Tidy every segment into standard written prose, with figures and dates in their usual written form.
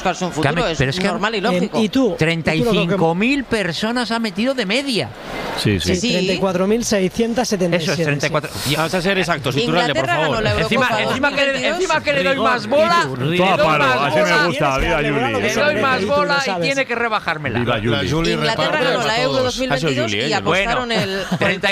buscarse un futuro, es normal y lógico. ¿Y tú? 35.000 personas ha metido de media. Sí. 34.677. Eso es 34. Vamos a ser exactos, Iturralde, por favor. Encima que le doy más bola. Así me gusta. Viva Juli. Le doy más bola y tiene que rebajármela. Viva Juli. Inglaterra ganó la Euro 2022 y apostaron el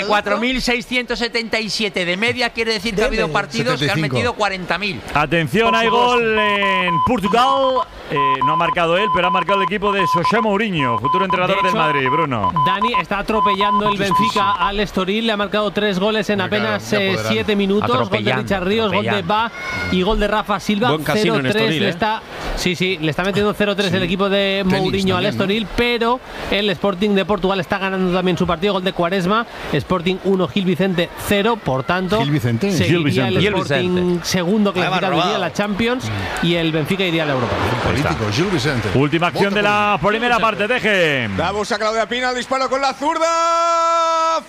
34.677 de media quiere decir que ha habido partidos 75. Que han metido 40.000. Atención, hay gol en Portugal. No ha marcado él, pero ha marcado el equipo de José Mourinho, futuro entrenador del Madrid. Bruno. Dani está atropellando el Benfica al Estoril. Le ha marcado 3 goles en apenas 7 minutos. Gol de Richard Ríos, gol de Ba y gol de Rafa Silva. 0-3 le está metiendo 0-3 el equipo de Mourinho al Estoril, pero el Sporting de Portugal está ganando también su partido. Gol de Quaresma. Sporting 1, Gil Vicente 0. Por tanto, seguiría el Sporting segundo clasificado, iría a la Champions y el Benfica iría a la Europa. Última acción de la primera parte, deje. La busca Claudia Pina, el disparo con la zurda.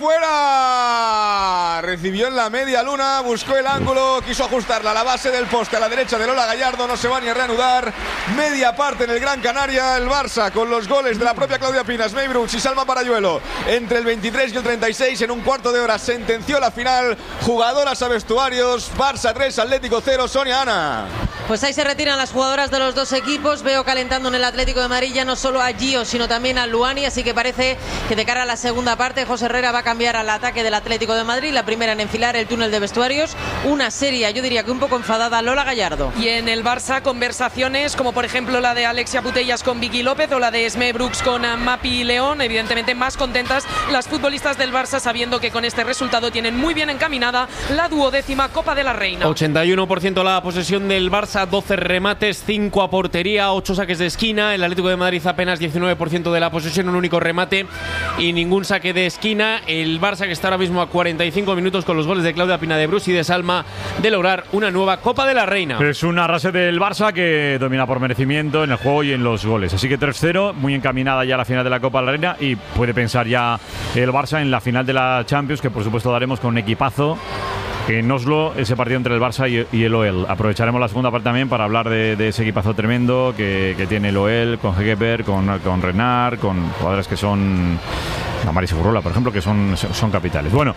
¡Fuera! Recibió en la media luna, buscó el ángulo, quiso ajustarla a la base del poste a la derecha de Lola Gallardo, no se va ni a reanudar. Media parte en el Gran Canaria, el Barça con los goles de la propia Claudia Pina, May Brooks y Salma Parayuelo. Entre el 23 y el 36, en un cuarto de hora, sentenció la final. Jugadoras a vestuarios, Barça 3, Atlético 0, Sonia Ana. Pues ahí se retiran las jugadoras de los dos equipos. Veo calentando en el Atlético de Madrid ya no solo a Gio, sino también a Luani. Así que parece que de cara a la segunda parte, José Herrera va a cambiar al ataque del Atlético de Madrid. La primera en enfilar el túnel de vestuarios. Una seria, yo diría que un poco enfadada, Lola Gallardo. Y en el Barça, conversaciones como por ejemplo la de Alexia Putellas con Vicky López o la de Esme Brooks con Mapi León. Evidentemente más contentas las futbolistas del Barça, sabiendo que con este resultado tienen muy bien encaminada la 12ª Copa de la Reina. 81% la posesión del Barça, 12 remates, 5 a portería, 8 saques de esquina. El Atlético de Madrid apenas 19% de la posesión, un único remate y ningún saque de esquina. El Barça que está ahora mismo a 45 minutos con los goles de Claudia Pina de Brus y de Salma de lograr una nueva Copa de la Reina. Es un arrase del Barça que domina por merecimiento en el juego y en los goles. Así que 3-0, muy encaminada ya a la final de la Copa de la Reina y puede pensar ya el Barça en la final de la Champions, que por supuesto daremos con un equipazo en Oslo, ese partido entre el Barça y el OEL. Aprovecharemos la segunda parte también para hablar de ese equipazo tremendo que tiene el OEL, con Hegeberg, con Renard, con jugadores que son... Mari Segurola, por ejemplo, que son capitales. Bueno,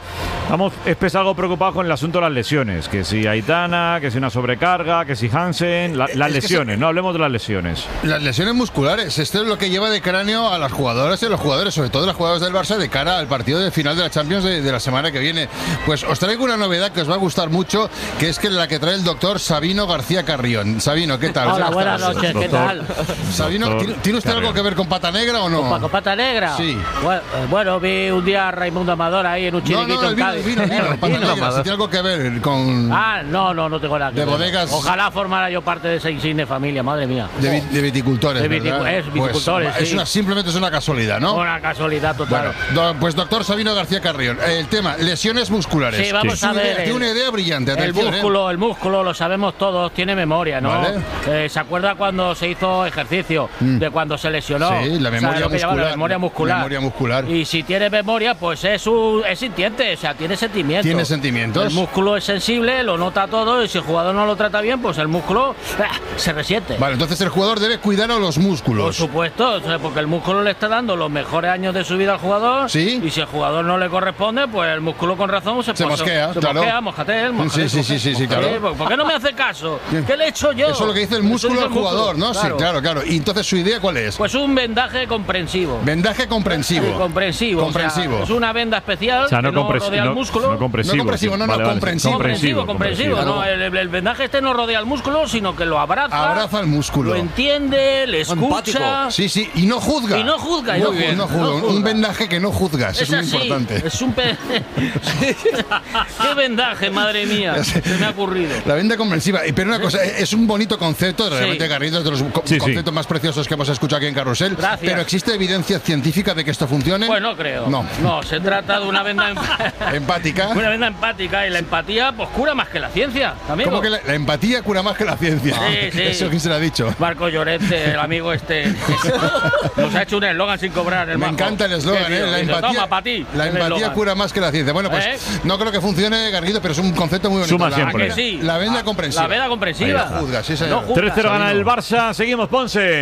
es algo preocupado con el asunto de las lesiones. Que si Aitana, que si una sobrecarga, que si Hansen... Las lesiones, no hablemos de las lesiones. Las lesiones musculares. Esto es lo que lleva de cráneo a las jugadoras y a los jugadores, sobre todo las jugadoras del Barça, de cara al partido de final de la Champions de la semana que viene. Pues os traigo una novedad que os va a gustar mucho, que es que la que trae el doctor Sabino García Carrión. Sabino, ¿qué tal? Hola, buenas noches, ¿qué tal? Sabino, ¿tiene usted algo que ver con Pata Negra o no? ¿Con Pata Negra? Sí. Bueno, vi un día a Raimundo Amador ahí en un chiringuito en Cádiz. Vino, Pata Negra, si tiene algo que ver con... No tengo nada que ver. De bodegas... Ojalá formara yo parte de esa insigne familia, madre mía. De viticultores, viticultores, pues, sí. Simplemente es una casualidad, ¿no? Una casualidad total. Bueno, pues doctor Sabino García Carrión, el tema, lesiones musculares. Sí, vamos a ver. Tiene una idea brillante, atención, el músculo, lo sabemos todos, tiene memoria, ¿no? Vale. ¿Se acuerda cuando se hizo ejercicio? De cuando se lesionó. Sí, la memoria muscular. La memoria muscular. Y si tiene memoria, pues es sintiente, o sea, tiene sentimientos. Tiene sentimientos. El músculo es sensible, lo nota todo, y si el jugador no lo trata bien, pues el músculo se resiente. Vale, entonces el jugador debe cuidar a los músculos. Por supuesto, porque el músculo le está dando los mejores años de su vida al jugador. Sí. Y si el jugador no le corresponde, pues el músculo con razón se mosquea. Mójate, Sí, claro. ¿Por qué no me hace caso? ¿Qué le he hecho yo? Eso es lo que dice el músculo al jugador, ¿no? Claro. Sí, claro. ¿Y entonces su idea cuál es? Pues un vendaje comprensivo. Vendaje comprensivo. Sí, comprensivo. O sea, es una venda especial que no rodea el músculo. No compresivo. Comprensivo. No, el vendaje no rodea el músculo, sino que lo abraza. Abraza el músculo. Lo entiende, le escucha. Sí, y no juzga. No juzga. Un vendaje que no juzga, eso es muy importante. Es un ¿Qué vendaje, madre mía? Se me ha ocurrido. La venda comprensiva. Pero una cosa, es un bonito concepto, realmente, Garrido, es de los conceptos más preciosos que hemos escuchado aquí en Carrusel. Gracias. Pero ¿existe evidencia científica de que esto funcione? Pues no creo. No, se trata de una venda empática. Una venda empática, y la empatía pues cura más que la ciencia, amigo. ¿Cómo que la empatía cura más que la ciencia? Sí. ¿Eso quién se lo ha dicho? Marco Llorente, el amigo nos ha hecho un eslogan sin cobrar. Me encanta el eslogan, la empatía. Toma, para ti. La empatía cura más que la ciencia. Bueno, pues no creo que funcione, Garrido, pero es un concepto muy bonito. Suma siempre. La venda comprensiva. La venda comprensiva. Juzga, sí, señor. 3-0 gana el Barça. Seguimos, Ponce.